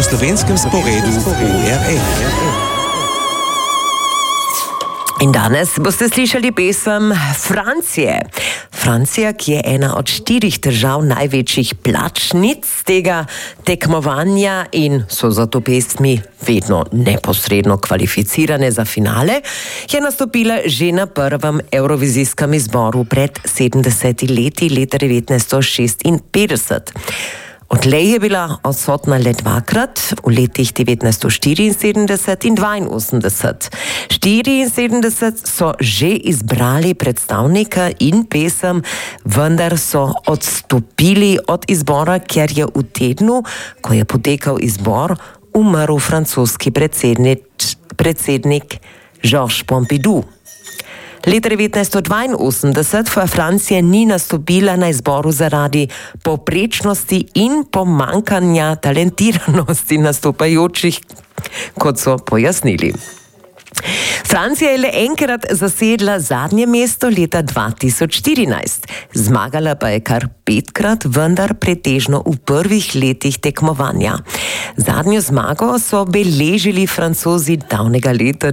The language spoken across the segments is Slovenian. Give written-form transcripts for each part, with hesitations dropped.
slovenskem sporedu ORF. In danes boste slišali pesem Francije. Francija, ki je ena od 4 držav največjih plačnic tega tekmovanja in so zato pesmi vedno neposredno kvalificirane za finale, je nastopila že na prvem evrovizijskem izboru pred 70 leti, leta 1956. Odlej je bila odsotna le 2-krat, v letih 1974 in 82. 74 so že izbrali predstavnika in pesem, vendar so odstopili od izbora, ker je v tednu, ko je potekal izbor, umrl francoski predsednik Georges Pompidou. Leta 1982 Francija ni nastopila na izboru zaradi povprečnosti in pomankanja talentiranosti nastopajočih, kot so pojasnili. Francija je le enkrat zasedla zadnje mesto leta 2014. Zmagala pa je kar 5-krat, vendar pretežno v prvih letih tekmovanja. Zadnjo zmago so beležili Francozi davnega leta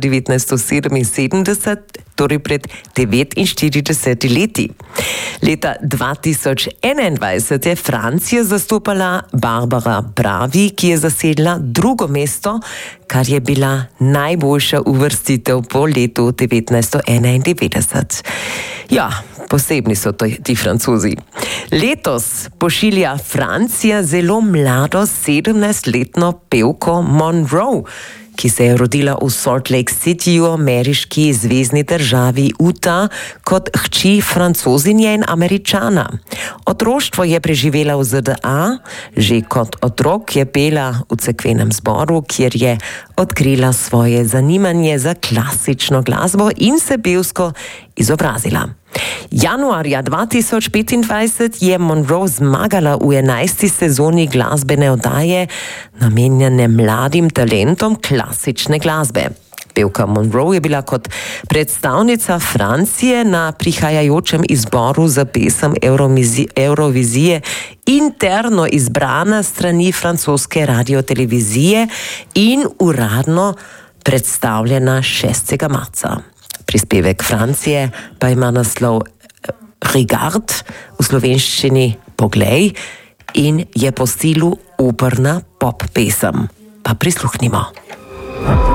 1977, torej pred 49 leti. Leta 2021 je Francijo zastopala Barbara Pravi, ki je zasedla 2. mesto, kar je bila najboljša uvrstitev po letu 1991. Ja, posebni so ti Francozi. Letos pošilja Francija zelo mlado 17-letno pevko Monroe, ki se je rodila v Salt Lake City v ameriški zvezni državi Utah kot hči Francozinje in Američana. Otroštvo je preživela v ZDA, že kot otrok je pela v cerkvenem zboru, kjer je odkrila svoje zanimanje za klasično glasbo in se pevsko izobrazila. Januarja 2025 je Monroe zmagala v 11. sezoni glasbene oddaje, namenjene mladim talentom klasične glasbe. Pevka Monroe je bila kot predstavnica Francije na prihajajočem izboru za pesem Eurovizije interno izbrana strani francoske radiotelevizije in uradno predstavljena 6. marca. Prispevek Francije pa ima naslov Regard, v slovenščini Poglej, in je po stilu operna pop pesem. Pa prisluhnimo.